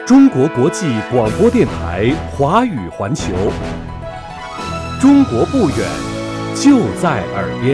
中国国际广播电台华语环球，中国不远，就在耳边。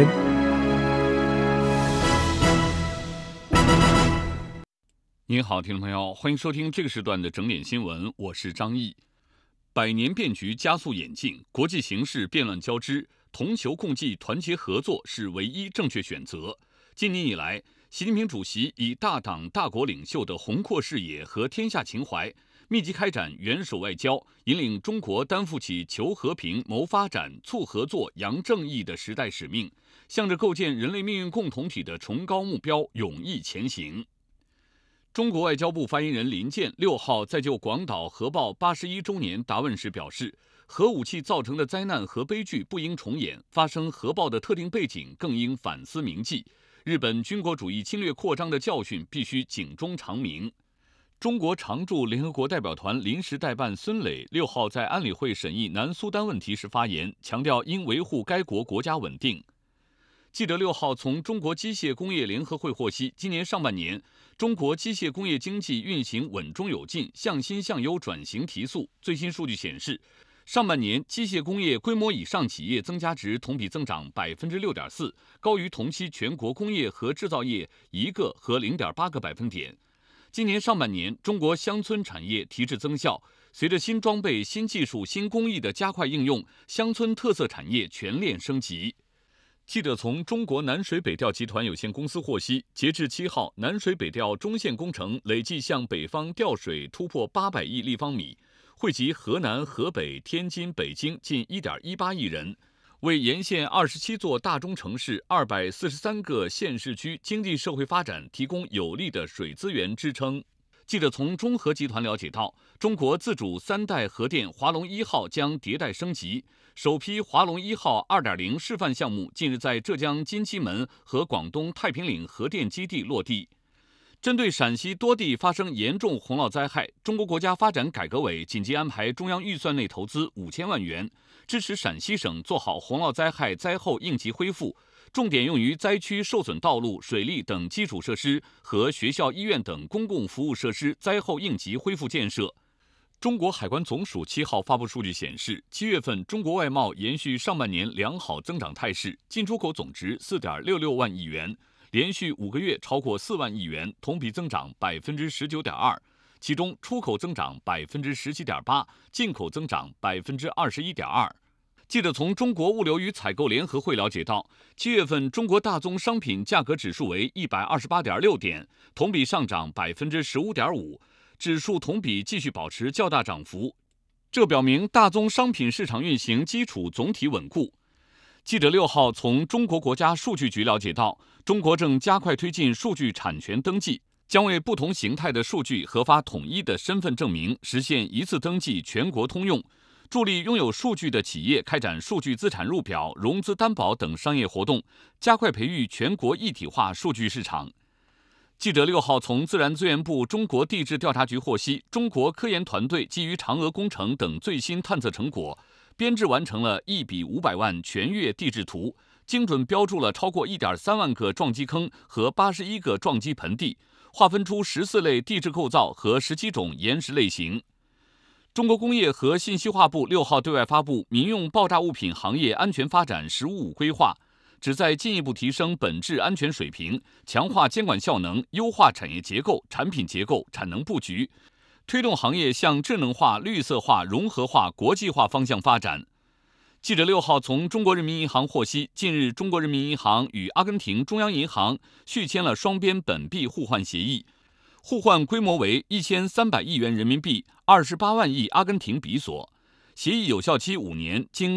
您好，听众朋友，欢迎收听这个时段的整点新闻，我是张毅。百年变局加速演进，国际形势变乱交织，同求共济、团结合作是唯一正确选择。今年以来，习近平主席以大党大国领袖的宏阔视野和天下情怀，密集开展元首外交，引领中国担负起求和平、谋发展、促合作、扬正义的时代使命，向着构建人类命运共同体的崇高目标勇毅前行。中国外交部发言人林健6号在就广岛核爆81周年答问时表示，核武器造成的灾难和悲剧不应重演，发生核爆的特定背景更应反思铭记。日本军国主义侵略扩张的教训必须警钟长鸣。中国常驻联合国代表团临时代办孙磊6号在安理会审议南苏丹问题时发言，强调应维护该国国家稳定。记者6号从中国机械工业联合会获悉，今年上半年，中国机械工业经济运行稳中有进，向新向优转型提速。最新数据显示，上半年机械工业规模以上企业增加值同比增长 6.4%， 高于同期全国工业和制造业1个和 0.8个百分点。今年上半年，中国乡村产业提质增效，随着新装备、新技术、新工艺的加快应用，乡村特色产业全链升级。记者从中国南水北调集团有限公司获悉，截至7号，南水北调中线工程累计向北方调水突破800亿立方米，惠及河南、河北、天津、北京近 1.18 亿人，为沿线27座大中城市、243个县市区经济社会发展提供有力的水资源支撑。记者从中核集团了解到，中国自主3代核电华龙1号将迭代升级，首批华龙1号 2.0 示范项目近日在浙江金鸡门和广东太平岭核电基地落地。针对陕西多地发生严重洪涝灾害，中国国家发展改革委紧急安排中央预算内投资5000万元，支持陕西省做好洪涝灾害灾后应急恢复，重点用于灾区受损道路、水利等基础设施和学校、医院等公共服务设施灾后应急恢复建设。中国海关总署7号发布数据显示，7月份中国外贸延续上半年良好增长态势，进出口总值 4.66 万亿元，连续5个月超过4万亿元，同比增长 19.2%， 其中出口增长 17.8%， 进口增长 21.2%。记者从中国物流与采购联合会了解到，7月份中国大宗商品价格指数为 128.6 点，同比上涨 15.5%， 指数同比继续保持较大涨幅，这表明大宗商品市场运行基础总体稳固。记者6号从中国国家数据局了解到，中国正加快推进数据产权登记，将为不同形态的数据核发统一的身份证明，实现一次登记全国通用，助力拥有数据的企业开展数据资产入表、融资担保等商业活动，加快培育全国一体化数据市场。记者6号从自然资源部中国地质调查局获悉，中国科研团队基于嫦娥工程等最新探测成果，编制完成了1比500万全月地质图，精准标注了超过 1.3万个撞击坑和81个撞击盆地，划分出14类地质构造和17种岩石类型。中国工业和信息化部6号对外发布《民用爆炸物品行业安全发展“十五五”规划》，旨在进一步提升本质安全水平，强化监管效能，优化产业结构、产品结构、产能布局，推动行业向智能化、绿色化、融合化、国际化方向发展。记者6号从中国人民银行获悉，近日中国人民银行与阿根廷中央银行续签了双边本币互换协议，互换规模为1300亿元人民币，28万亿阿根廷比索。协议有效期5年，经